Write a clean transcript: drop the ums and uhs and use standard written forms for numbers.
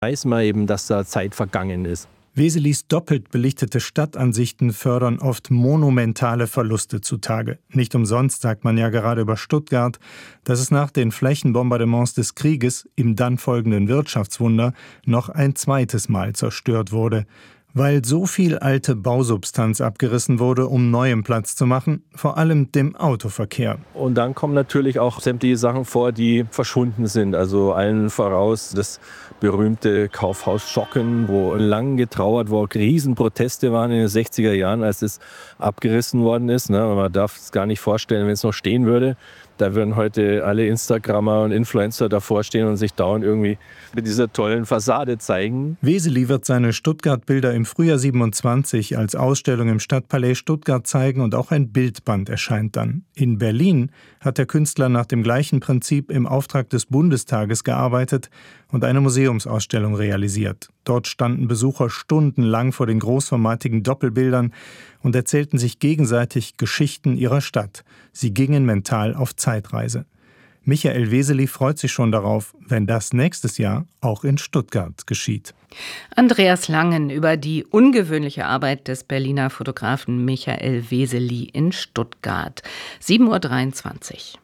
weiß man eben, dass da Zeit vergangen ist. Weselis doppelt belichtete Stadtansichten fördern oft monumentale Verluste zutage. Nicht umsonst sagt man ja gerade über Stuttgart, dass es nach den Flächenbombardements des Krieges im dann folgenden Wirtschaftswunder noch ein zweites Mal zerstört wurde. Weil so viel alte Bausubstanz abgerissen wurde, um neuem Platz zu machen, vor allem dem Autoverkehr. Und dann kommen natürlich auch sämtliche Sachen vor, die verschwunden sind. Also allen voraus das berühmte Kaufhaus Schocken, wo lang getrauert, wo Riesenproteste waren in den 60er Jahren, als es abgerissen worden ist. Man darf es gar nicht vorstellen, wenn es noch stehen würde. Da würden heute alle Instagrammer und Influencer davor stehen und sich dauernd irgendwie mit dieser tollen Fassade zeigen. Weseli wird seine Stuttgart-Bilder im Frühjahr 27 als Ausstellung im Stadtpalais Stuttgart zeigen und auch ein Bildband erscheint dann. In Berlin hat der Künstler nach dem gleichen Prinzip im Auftrag des Bundestages gearbeitet und eine Museumsausstellung realisiert. Dort standen Besucher stundenlang vor den großformatigen Doppelbildern und erzählten sich gegenseitig Geschichten ihrer Stadt. Sie gingen mental auf Zeitreise. Michael Weseli freut sich schon darauf, wenn das nächstes Jahr auch in Stuttgart geschieht. Andreas Langen über die ungewöhnliche Arbeit des Berliner Fotografen Michael Weseli in Stuttgart. 7:23 Uhr.